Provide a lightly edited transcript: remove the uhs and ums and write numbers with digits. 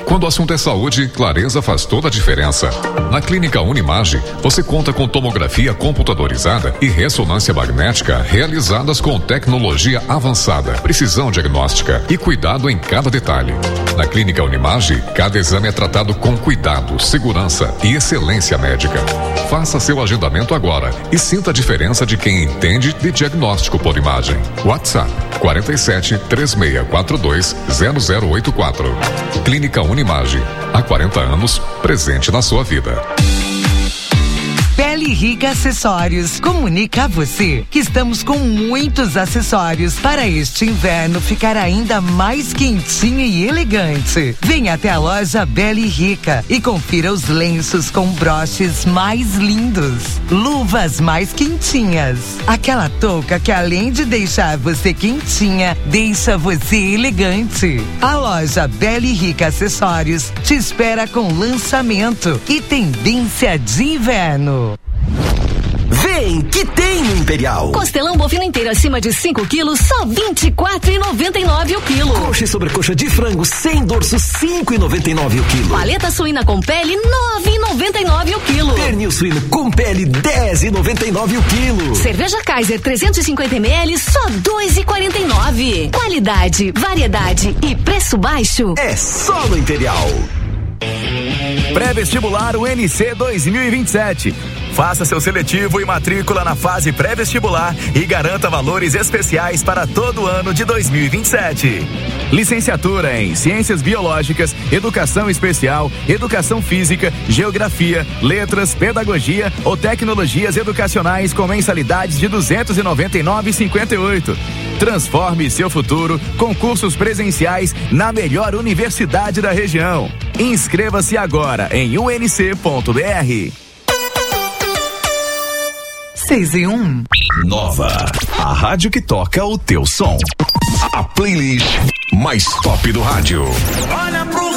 Quando o assunto é saúde, clareza faz toda a diferença. Na Clínica Unimage, você conta com tomografia computadorizada e ressonância magnética realizadas com tecnologia avançada, precisão diagnóstica e cuidado em cada detalhe. Na Clínica Unimage, cada exame é tratado com cuidado, segurança e excelência médica. Faça seu agendamento agora e sinta a diferença de quem entende de diagnóstico por imagem. WhatsApp 47 3642 0084. Clínica Unimage, há 40 anos, presente na sua vida. Pele Rica Acessórios comunica a você que estamos com muitos acessórios para este inverno ficar ainda mais quentinho e elegante. Venha até a loja Pele Rica e confira os lenços com broches mais lindos, luvas mais quentinhas, aquela touca que além de deixar você quentinha, deixa você elegante. A loja Pele Rica Acessórios te espera com lançamento e tendência de inverno. Vem, que tem no Imperial. Costelão bovino inteiro acima de 5 quilos, só R$24,99 o quilo. Coxa e sobrecoxa de frango sem dorso, R$5,99 o quilo. Paleta suína com pele, R$9,99 o quilo. Pernil suíno com pele, R$10,99 o quilo. Cerveja Kaiser 350 ml, só R$2,49. Qualidade, variedade e preço baixo. É só no Imperial. Pré-vestibular UNC 2027. Faça seu seletivo e matrícula na fase pré-vestibular e garanta valores especiais para todo o ano de 2027. Licenciatura em Ciências Biológicas, Educação Especial, Educação Física, Geografia, Letras, Pedagogia ou Tecnologias Educacionais com mensalidades de R$299,58. Transforme seu futuro com cursos presenciais na melhor universidade da região. Inscreva-se agora em unc.br. 6:1. Nova, a rádio que toca o teu som. A playlist mais top do rádio. Olha pro